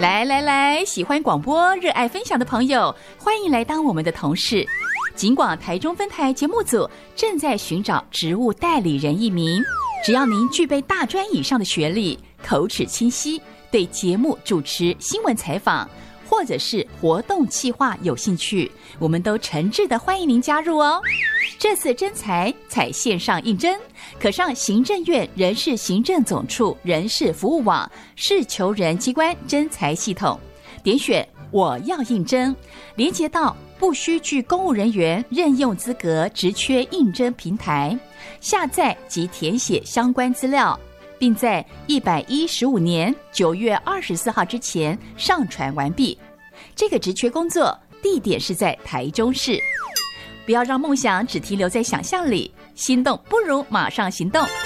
来，喜欢广播、热爱分享的朋友，欢迎来当我们的同事。警广台中分台节目组正在寻找职务代理人1名，只要您具备大专以上的学历，口齿清晰，对节目主持、新闻采访或者是活动企划有兴趣，我们都诚挚的欢迎您加入哦。这次征才采线上应征，可上行政院人事行政总处人事服务网事求人机关征才系统，点选我要应征，连接到不需具公务人员任用资格职缺应征平台，下载及填写相关资料，并在115年9月24号之前上传完毕。这个职缺工作地点是在台中市。不要让梦想只停留在想象里，心动不如马上行动。